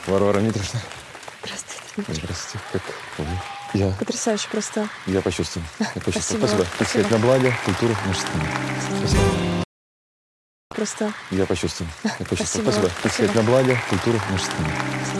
Варвара Митрошна. Здравствуйте, Дмитрий. Здравствуйте. Как вы? Потрясающе просто. Я почувствовал. Спасибо. Так сказать, на благо культуры нашей страны. Спасибо. Просто. Я почувствовал. Спасибо. Спасибо. Так сказать, на благо культуры нашей страны.